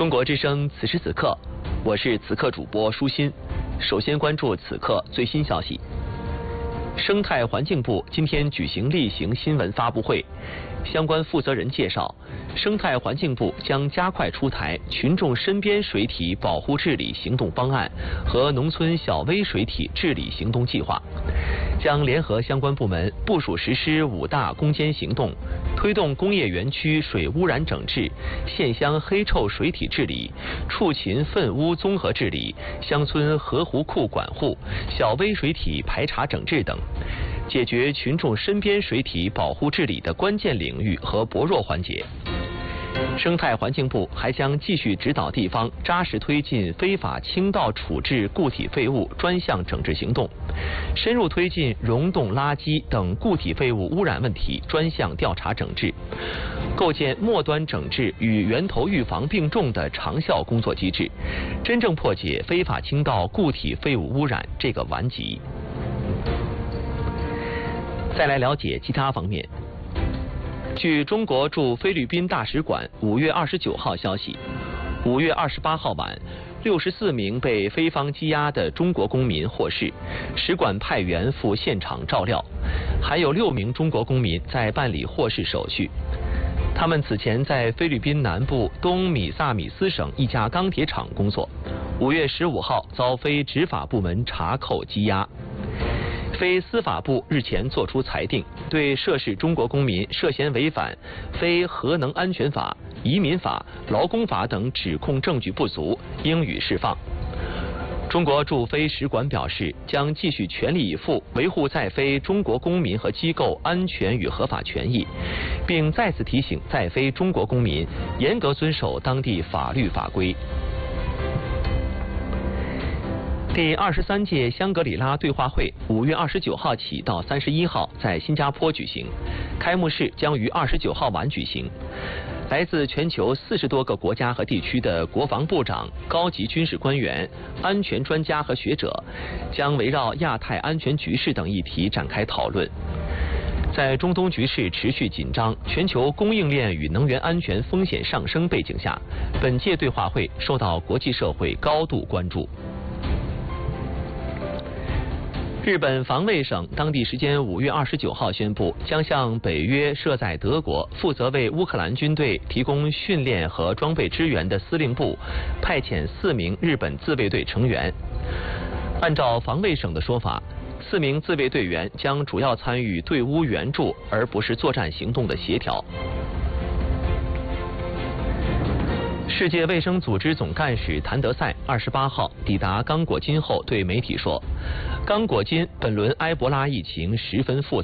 中国之声此时此刻，我是此刻主播舒心。首先关注此刻最新消息。生态环境部今天举行例行新闻发布会，相关负责人介绍，生态环境部将加快出台群众身边水体保护治理行动方案和农村小微水体治理行动计划，将联合相关部门部署实施5大攻坚行动，推动工业园区水污染整治、县乡黑臭水体治理、畜禽粪污综合治理、乡村河湖库管护、小微水体排查整治等，解决群众身边水体保护治理的关键领域和薄弱环节。生态环境部还将继续指导地方扎实推进非法倾倒处置固体废物专项整治行动，深入推进溶洞垃圾等固体废物污染问题专项调查整治，构建末端整治与源头预防并重的长效工作机制，真正破解非法倾倒固体废物污染这个顽疾。再来了解其他方面。据中国驻菲律宾大使馆5月29号消息，5月28号晚，64名被菲方羁押的中国公民获释，使馆派员赴现场照料，还有6名中国公民在办理获释手续。他们此前在菲律宾南部东米萨米斯省一家钢铁厂工作，5月15号遭非执法部门查扣羁押。非司法部日前作出裁定，对涉事中国公民涉嫌违反非核能安全法、移民法、劳工法等指控证据不足，应予释放。中国驻菲使馆表示，将继续全力以赴维护在菲中国公民和机构安全与合法权益，并再次提醒在菲中国公民严格遵守当地法律法规。第23届香格里拉对话会5月29号起到31号在新加坡举行，开幕式将于29号晚举行。来自全球40多个国家和地区的国防部长、高级军事官员、安全专家和学者将围绕亚太安全局势等议题展开讨论。在中东局势持续紧张、全球供应链与能源安全风险上升背景下，本届对话会受到国际社会高度关注。日本防卫省当地时间5月29号宣布，将向北约设在德国、负责为乌克兰军队提供训练和装备支援的司令部派遣4名日本自卫队成员。按照防卫省的说法，4名自卫队员将主要参与对乌援助，而不是作战行动的协调。世界卫生组织总干事谭德赛28号抵达刚果金后对媒体说，刚果金本轮埃博拉疫情十分复杂。